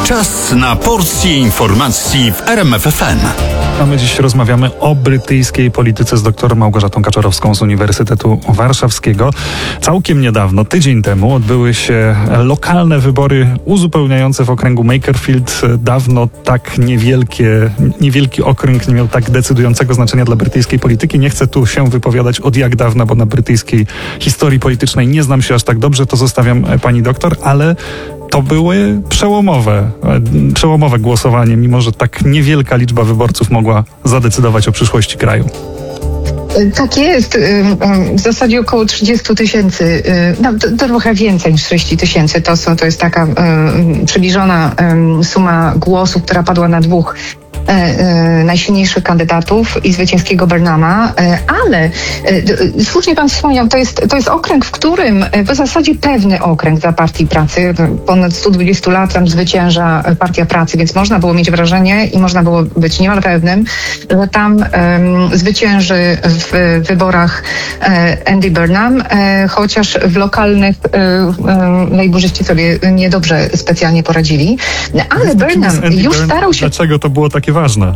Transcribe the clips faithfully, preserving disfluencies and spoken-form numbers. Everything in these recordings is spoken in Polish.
Czas na porcję informacji w R M F F M. A my dziś rozmawiamy o brytyjskiej polityce z doktor Małgorzatą Kaczorowską z Uniwersytetu Warszawskiego. Całkiem niedawno, tydzień temu, odbyły się lokalne wybory uzupełniające w okręgu Makerfield. Dawno tak niewielkie, niewielki okręg nie miał tak decydującego znaczenia dla brytyjskiej polityki. Nie chcę tu się wypowiadać od jak dawna, bo na brytyjskiej historii politycznej nie znam się aż tak dobrze, to zostawiam pani doktor, ale to były przełomowe, przełomowe głosowanie, mimo że tak niewielka liczba wyborców mogła zadecydować o przyszłości kraju. Tak jest. W zasadzie około trzydzieści tysięcy, no, to, to trochę więcej niż trzydzieści tysięcy. To, są, to jest taka um, przybliżona um, suma głosów, która padła na dwóch E, e, najsilniejszych kandydatów i zwycięskiego Burnhama, e, ale e, słusznie pan wspomniał, to jest, to jest okręg, w którym e, w zasadzie pewny okręg dla Partii Pracy. Ponad sto dwadzieścia lat tam zwycięża Partia Pracy, więc można było mieć wrażenie i można było być niemal pewnym, że tam e, zwycięży w wyborach e, Andy Burnham, e, chociaż w lokalnych e, e, lejburzyści sobie niedobrze specjalnie poradzili. Ale Burnham już starał się... Dlaczego to było takie ważne?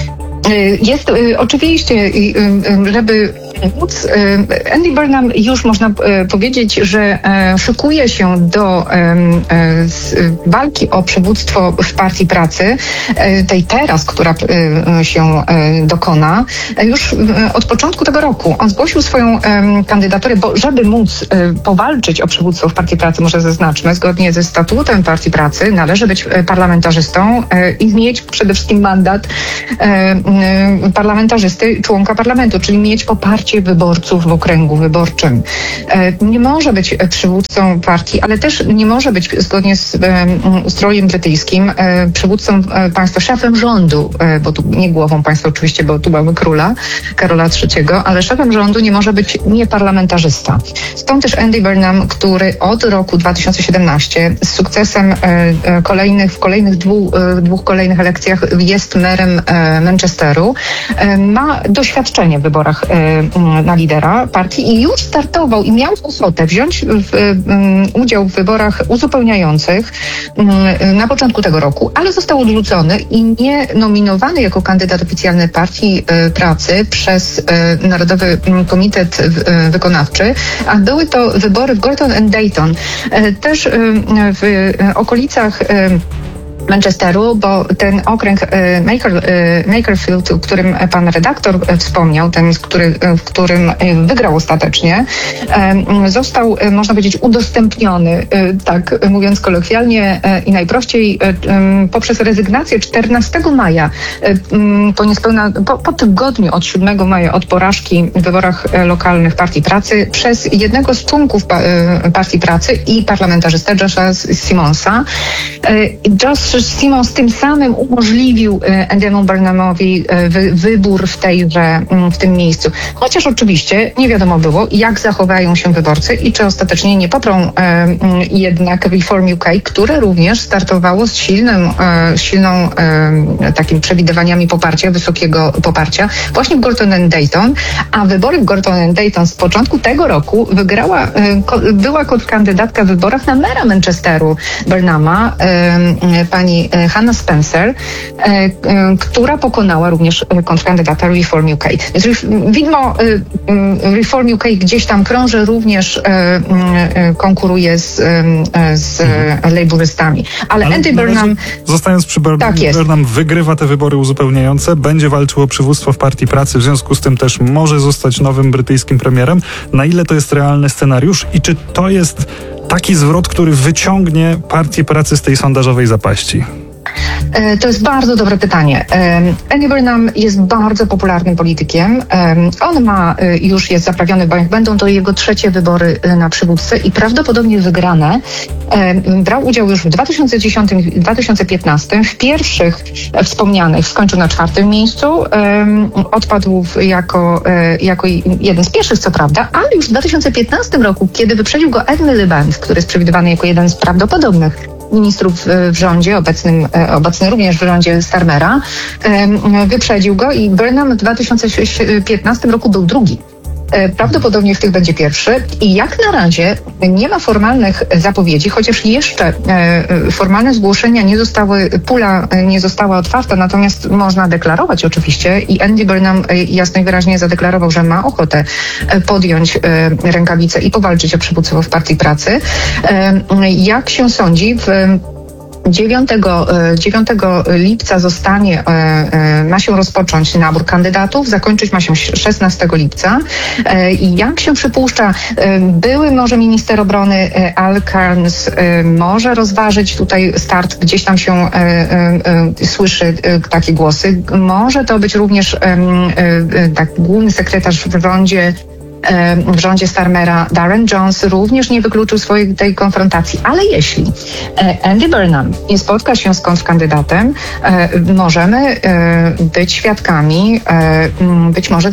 Jest y, oczywiście, y, y, żeby móc, y, Andy Burnham już można y, powiedzieć, że y, szykuje się do y, y, walki o przywództwo w Partii Pracy, y, tej teraz, która y, się y, dokona, y, już y, od początku tego roku. On zgłosił swoją y, kandydaturę, bo żeby móc y, powalczyć o przywództwo w Partii Pracy, może zaznaczmy, zgodnie ze statutem Partii Pracy należy być y, parlamentarzystą y, i mieć przede wszystkim mandat y, parlamentarzysty, członka parlamentu, czyli mieć poparcie wyborców w okręgu wyborczym. Nie może być przywódcą partii, ale też nie może być, zgodnie z ustrojem brytyjskim, przywódcą państwa, szefem rządu, bo tu nie głową państwa oczywiście, bo tu mamy króla, Karola trzeciego, ale szefem rządu nie może być nieparlamentarzysta. Stąd też Andy Burnham, który od roku dwa tysiące siedemnastego z sukcesem kolejnych, w kolejnych dwóch, dwóch kolejnych elekcjach jest merem Manchesteru, ma doświadczenie w wyborach na lidera partii i już startował i miał ochotę wziąć w, udział w wyborach uzupełniających na początku tego roku, ale został odrzucony i nie nominowany jako kandydat oficjalny Partii Pracy przez Narodowy Komitet Wykonawczy, a były to wybory w Gorton and Dayton, też w okolicach Manchesteru, bo ten okręg Maker, Makerfield, o którym pan redaktor wspomniał, ten, który, w którym wygrał ostatecznie, został, można powiedzieć, udostępniony, tak mówiąc kolokwialnie i najprościej, poprzez rezygnację czternastego maja, po niespełna, po, po tygodniu od siódmego maja od porażki w wyborach lokalnych Partii Pracy przez jednego z członków Partii Pracy i parlamentarzystę Josha Simonsa. Josh Simons tym samym umożliwił Andy'emu Burnhamowi wy, wybór w tejże, w tym miejscu. Chociaż oczywiście nie wiadomo było, jak zachowają się wyborcy i czy ostatecznie nie poprą e, jednak Reform U K, które również startowało z silnym, e, silną e, takim przewidywaniami poparcia, wysokiego poparcia właśnie w Gorton and Dayton, a wybory w Gorton and Dayton z początku tego roku wygrała, e, ko, była kontrkandydatka w wyborach na mera Manchesteru Burnhama, e, pani Hannah Spencer, która pokonała również kontrkandydata Reform U K. Więc widmo Reform U K gdzieś tam krąży, również konkuruje z, z labourystami. Ale, Ale Andy Burnham... Zostając przy Bur- tak Burnham, wygrywa te wybory uzupełniające, będzie walczył o przywództwo w Partii Pracy, w związku z tym też może zostać nowym brytyjskim premierem. Na ile to jest realny scenariusz i czy to jest taki zwrot, który wyciągnie Partię Pracy z tej sondażowej zapaści? To jest bardzo dobre pytanie. Andy Burnham jest bardzo popularnym politykiem. On ma, już jest zaprawiony, bo będą to jego trzecie wybory na przywódcę i prawdopodobnie wygrane. Brał udział już w dwa tysiące dziesiątym i dwa tysiące piętnastym. W pierwszych wspomnianych skończył na czwartym miejscu. Odpadł jako, jako jeden z pierwszych, co prawda, ale już w dwa tysiące piętnastym roku, kiedy wyprzedził go Ed Miliband, który jest przewidywany jako jeden z prawdopodobnych ministrów w rządzie, obecnym, obecny również w rządzie Starmera, wyprzedził go i Burnham w dwa tysiące piętnastym roku był drugi. Prawdopodobnie w tych będzie pierwszy i jak na razie nie ma formalnych zapowiedzi, chociaż jeszcze formalne zgłoszenia nie zostały, pula nie została otwarta, natomiast można deklarować oczywiście i Andy Burnham jasno i wyraźnie zadeklarował, że ma ochotę podjąć rękawice i powalczyć o przywództwo w Partii Pracy. Jak się sądzi, w dziewiątego lipca zostanie, ma się rozpocząć nabór kandydatów, zakończyć ma się szesnastego lipca i jak się przypuszcza, były może minister obrony Al Cairns może rozważyć tutaj start, gdzieś tam się słyszy takie głosy. Może to być również tak, główny sekretarz w rządzie w rządzie Starmera Darren Jones również nie wykluczył swojej tej konfrontacji, ale jeśli Andy Burnham nie spotka się z kontrkandydatem, możemy być świadkami być może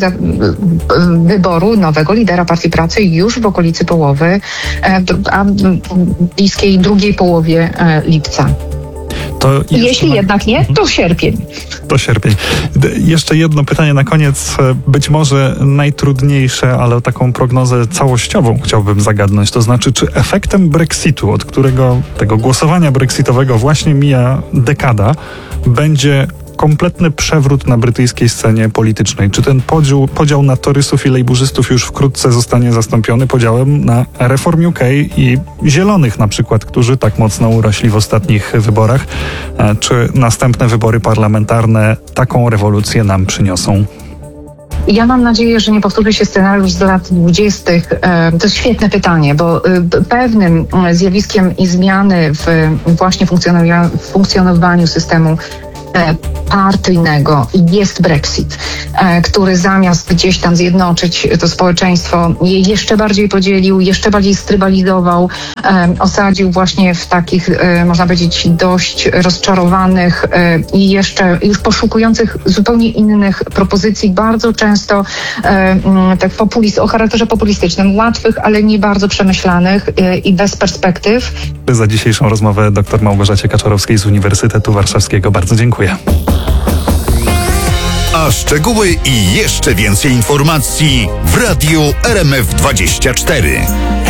wyboru nowego lidera Partii Pracy już w okolicy połowy, a bliskiej drugiej połowie lipca. To jeśli ma... jednak nie, to sierpień. To sierpień. Jeszcze jedno pytanie na koniec, być może najtrudniejsze, ale taką prognozę całościową chciałbym zagadnąć. To znaczy, czy efektem Brexitu, od którego tego głosowania brexitowego właśnie mija dekada, będzie kompletny przewrót na brytyjskiej scenie politycznej? Czy ten podział, podział na torysów i lejburzystów już wkrótce zostanie zastąpiony podziałem na Reform U K i Zielonych na przykład, którzy tak mocno urośli w ostatnich wyborach? Czy następne wybory parlamentarne taką rewolucję nam przyniosą? Ja mam nadzieję, że nie powtórzy się scenariusz z lat dwudziestych. To jest świetne pytanie, bo pewnym zjawiskiem i zmiany w właśnie funkcjonowaniu systemu partyjnego jest Brexit, który zamiast gdzieś tam zjednoczyć to społeczeństwo, je jeszcze bardziej podzielił, jeszcze bardziej strybalizował, osadził właśnie w takich, można powiedzieć, dość rozczarowanych i jeszcze już poszukujących zupełnie innych propozycji, bardzo często tak populist, o charakterze populistycznym, łatwych, ale nie bardzo przemyślanych i bez perspektyw. Za dzisiejszą rozmowę dr Małgorzacie Kaczorowskiej z Uniwersytetu Warszawskiego bardzo dziękuję. A szczegóły i jeszcze więcej informacji w Radiu R M F dwadzieścia cztery.